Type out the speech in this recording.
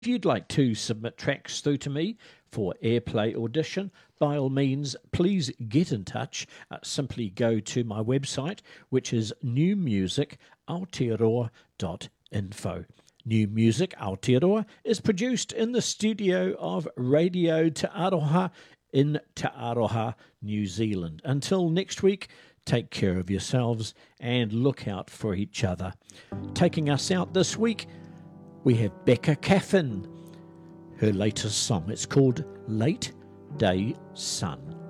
If you'd like to submit tracks through to me for airplay audition, by all means, please get in touch. Simply go to my website, which is newmusicaotearoa.info. New Music Aotearoa is produced in the studio of Radio Te Aroha in Te Aroha, New Zealand. Until next week, take care of yourselves and look out for each other. Taking us out this week, we have Becca Caffin. Her latest song, it's called Late Day Sun.